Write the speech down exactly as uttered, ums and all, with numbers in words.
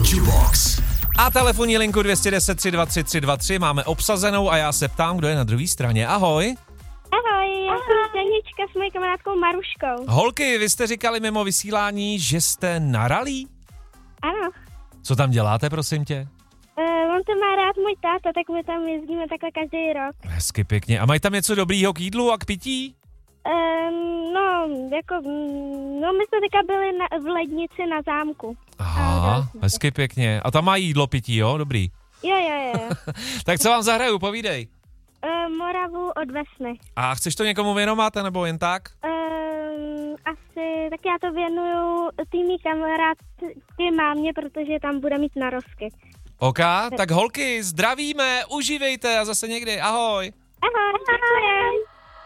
Jubox. A telefonní linku dvě jedna deset, tři dva tři, tři dva tři máme obsazenou a já se ptám, kdo je na druhé straně. Ahoj. Ahoj, já jsem Danička s mojí kamarádkou Maruškou. Holky, vy jste říkali mimo vysílání, že jste na rally? Ano. Co tam děláte, prosím tě? Uh, on to má rád můj táta, tak my tam jezdíme takhle každý rok. Hezky pěkně. A mají tam něco dobrýho k jídlu a k pití? Um, no, jako, mm, no my jsme teďka byli na, v lednici na zámku. Aha, hezky pěkně. A tam má jídlo, pití, jo? Dobrý. Jo, jo, jo. Tak co vám zahraju, povídej. Uh, Moravu od Vesny. A chceš to někomu věnovat, nebo jen tak? Um, asi, tak já to věnuju tými kamarádky mámě, protože tam bude mít narozky. OK, tak holky, zdravíme, užívejte a zase někdy, ahoj. Ahoj, ahoj.